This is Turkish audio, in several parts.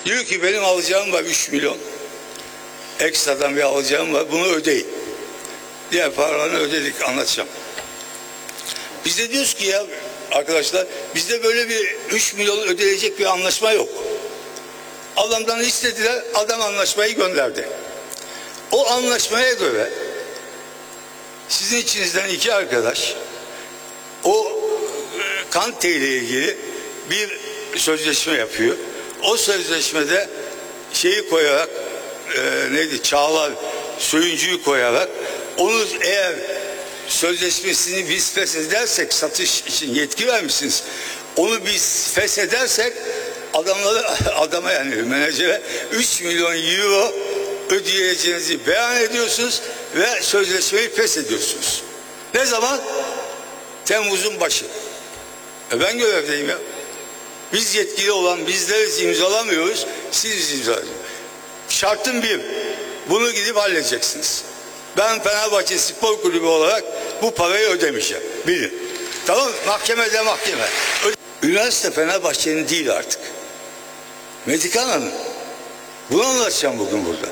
Diyor ki benim alacağım var 3 milyon. Ekstradan bir alacağım var, bunu ödeyin. Diğer paralarını ödedik, anlatacağım. Biz de diyoruz ki ya arkadaşlar, bizde böyle bir 3 milyon ödeyecek bir anlaşma yok. Adamdan istediler, adam anlaşmayı gönderdi. O anlaşmaya göre sizin içinizden 2 arkadaş o Kante ile ilgili bir sözleşme yapıyor. O sözleşmede şeyi koyarak Çağlar Söyüncü'yü koyarak onu eğer sözleşmesini biz feshedersek, satış için yetki vermişsiniz, onu biz feshedersek adama yani menajere 3 milyon euro ödeyeceğinizi beyan ediyorsunuz ve sözleşmeyi feshediyorsunuz. Ne zaman? Temmuz'un başı. Ben görevdeyim ya. Biz yetkili olan bizleriz, imzalamıyoruz, siz imzalayın. Şartım bir, bunu gidip halledeceksiniz. Ben Fenerbahçe Spor Kulübü olarak bu parayı ödemeyeceğim. Bilin. Tamam, mahkemede mahkeme. Üniversite Fenerbahçe'nin değil artık. Medikan Hanım. Bunu anlatacağım bugün burada.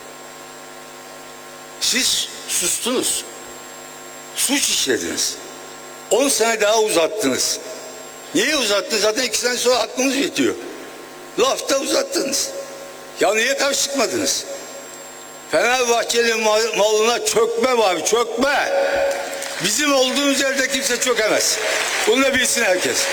Siz sustunuz. Suç işlediniz. 10 sene daha uzattınız. Niye uzattınız? Zaten 2 sene sonra aklınız yetiyor. Lafta uzattınız. Ya niye karşı çıkmadınız? Fenerbahçe'nin malına çökme var, çökme. Bizim olduğumuz yerde kimse çökemez. Bunu da bilsin herkes.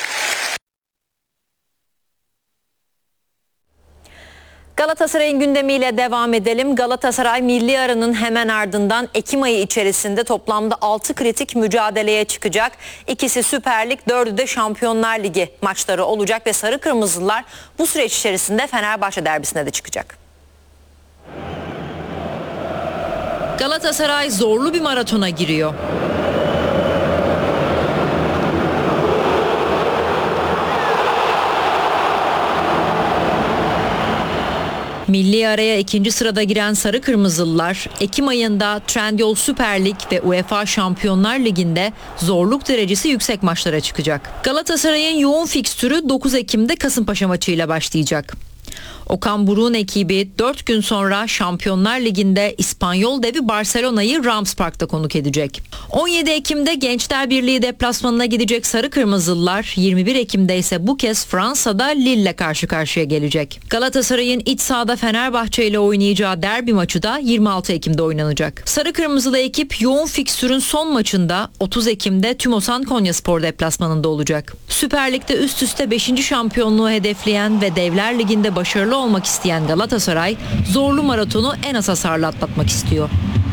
Galatasaray'ın gündemiyle devam edelim. Galatasaray milli aranın hemen ardından Ekim ayı içerisinde toplamda 6 kritik mücadeleye çıkacak. İkisi Süper Lig, 4'ü de Şampiyonlar Ligi maçları olacak ve Sarı Kırmızılar bu süreç içerisinde Fenerbahçe derbisine de çıkacak. Galatasaray zorlu bir maratona giriyor. Milli araya 2. sırada giren Sarı Kırmızılılar, Ekim ayında Trendyol Süper Lig ve UEFA Şampiyonlar Ligi'nde zorluk derecesi yüksek maçlara çıkacak. Galatasaray'ın yoğun fikstürü 9 Ekim'de Kasımpaşa maçıyla başlayacak. Okan Buruk'un ekibi 4 gün sonra Şampiyonlar Ligi'nde İspanyol devi Barcelona'yı Rams Park'ta konuk edecek. 17 Ekim'de Gençler Birliği deplasmanına gidecek Sarı Kırmızılılar, 21 Ekim'de ise bu kez Fransa'da Lille'le karşı karşıya gelecek. Galatasaray'ın iç sahada Fenerbahçe ile oynayacağı derbi maçı da 26 Ekim'de oynanacak. Sarı Kırmızılı ekip yoğun fikstürün son maçında 30 Ekim'de Tümosan Konyaspor deplasmanında olacak. Süper Lig'de üst üste 5. şampiyonluğu hedefleyen ve Devler Ligi'nde başarılı olmak isteyen Galatasaray zorlu maratonu en az hasarla atlatmak istiyor.